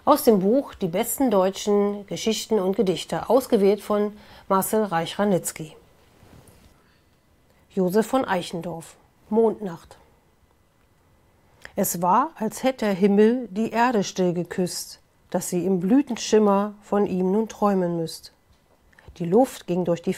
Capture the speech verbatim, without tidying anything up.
Aus dem Buch Die besten deutschen Geschichten und Gedichte, ausgewählt von Marcel Reich-Ranitzky. Josef von Eichendorff, Mondnacht. Es war, als hätte der Himmel die Erde still geküsst, dass sie im Blütenschimmer von ihm nun träumen müsst. Die Luft ging durch die